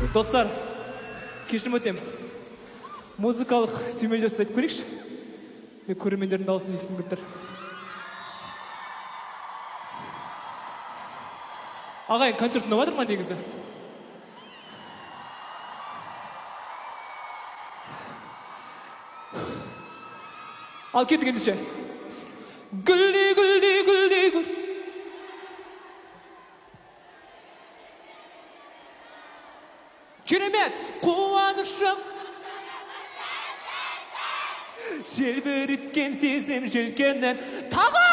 Достар, кешірім өтем. Музыкалық сүймелдеу айтып көрейікші. Мен көрермендердің дауысын естігім келіп тұр. Ағайын, концерт ұнап жатыр ма негізі? Ал кеттік ендеше. Гүлдей, гүлдей, гүлдей, гүл. Керемет, қуанышым. Желбіреткен сезім желкеннен тағы